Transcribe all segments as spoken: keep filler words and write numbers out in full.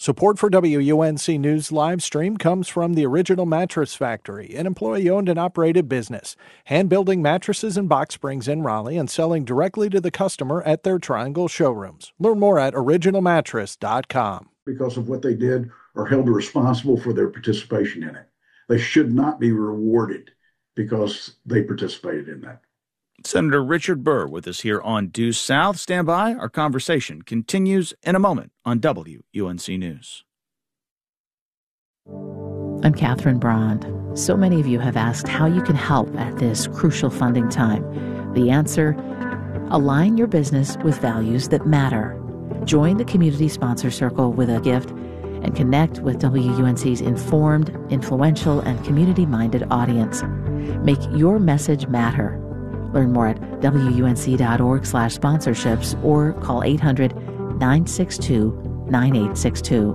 Support for W U N C News live stream comes from the Original Mattress Factory, an employee-owned and operated business, hand-building mattresses and box springs in Raleigh and selling directly to the customer at their Triangle showrooms. Learn more at original mattress dot com. Because of what they did, are held responsible for their participation in it. They should not be rewarded because they participated in that. Senator Richard Burr with us here on Due South. Stand by. Our conversation continues in a moment on W U N C News. I'm Catherine Brand. So many of you have asked how you can help at this crucial funding time. The answer: align your business with values that matter. Join the Community Sponsor Circle with a gift and connect with W U N C's informed, influential, and community-minded audience. Make your message matter. Learn more at W U N C dot org slash sponsorships or call eight hundred, nine six two, nine eight six two.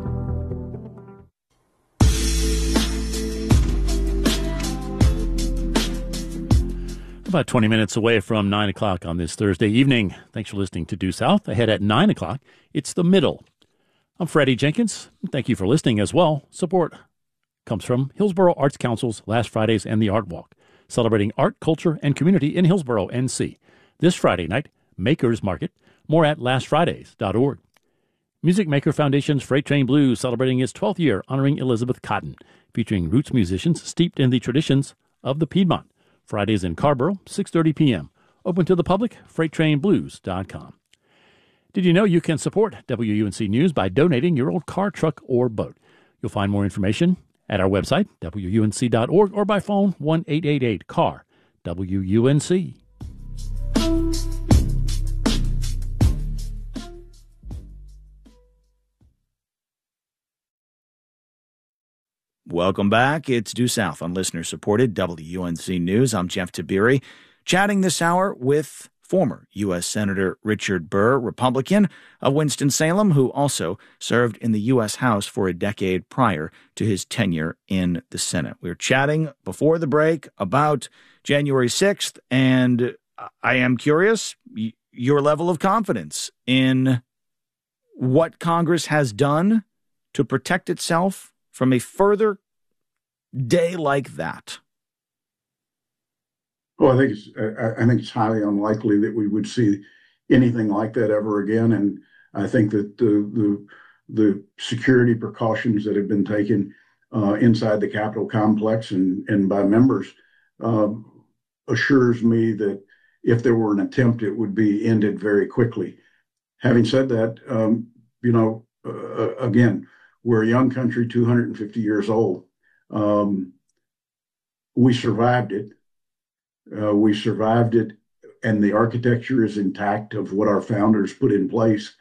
About twenty minutes away from nine o'clock on this Thursday evening. Thanks for listening to Due South. Ahead at nine o'clock, it's The Middle. I'm Freddie Jenkins. Thank you for listening as well. Support comes from Hillsborough Arts Council's Last Fridays and the Art Walk, celebrating art, culture, and community in Hillsborough, N C. This Friday night, Makers Market. More at last fridays dot org. Music Maker Foundation's Freight Train Blues, celebrating its twelfth year, honoring Elizabeth Cotten, featuring roots musicians steeped in the traditions of the Piedmont. Fridays in Carborough, six thirty p.m. Open to the public, freight train blues dot com. Did you know you can support W U N C News by donating your old car, truck, or boat? You'll find more information at our website, W U N C dot org, or by phone, one eight eight eight C A R, W U N C. Welcome back. It's Due South on listener-supported W U N C News. I'm Jeff Tiberi, chatting this hour with former U S Senator Richard Burr, Republican of Winston-Salem, who also served in the U S House for a decade prior to his tenure in the Senate. We were chatting before the break about January sixth, and I am curious your level of confidence in what Congress has done to protect itself from a further day like that. Well, I think it's I think it's highly unlikely that we would see anything like that ever again. And I think that the the, the security precautions that have been taken uh, inside the Capitol complex and, and by members uh, assures me that if there were an attempt, it would be ended very quickly. Having said that, um, you know, uh, again, we're a young country, two hundred fifty years old. Um, we survived it. Uh, we survived it, and the architecture is intact of what our founders put in place.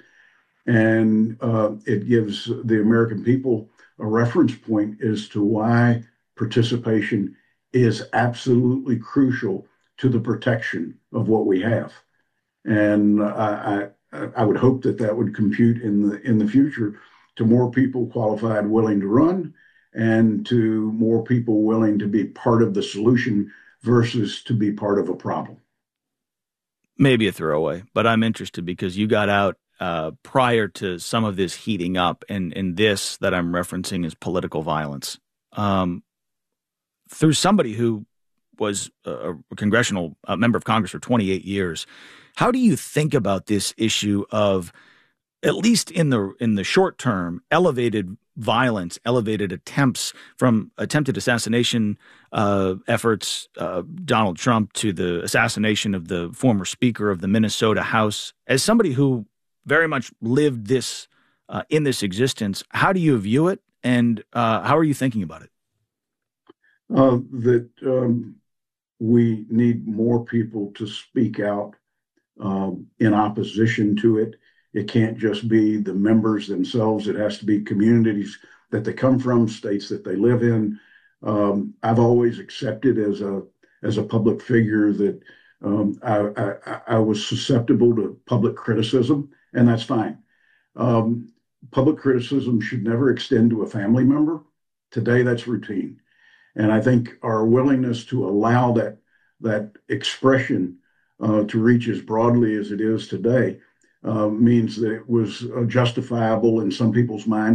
And uh, it gives the American people a reference point as to why participation is absolutely crucial to the protection of what we have. And I, I, I would hope that that would compute in the in the future to more people qualified, willing to run, and to more people willing to be part of the solution versus to be part of a problem. Maybe a throwaway, but I'm interested because you got out uh, prior to some of this heating up, and, and this that I'm referencing is political violence. Um, through somebody who was a, a congressional a member of Congress for twenty-eight years, how do you think about this issue of, at least in the in the short term, elevated violence, elevated attempts from attempted assassination uh, efforts, uh, Donald Trump, to the assassination of the former Speaker of the Minnesota House? As somebody who very much lived this uh, in this existence, how do you view it, and uh, how are you thinking about it? Uh, that um, we need more people to speak out um, in opposition to it. It can't just be the members themselves. It has to be communities that they come from, states that they live in. Um, I've always accepted as a as a public figure that um, I, I, I was susceptible to public criticism, and that's fine. Um, public criticism should never extend to a family member. Today, that's routine. And I think our willingness to allow that, that expression uh, to reach as broadly as it is today Uh, means that it was uh, justifiable in some people's minds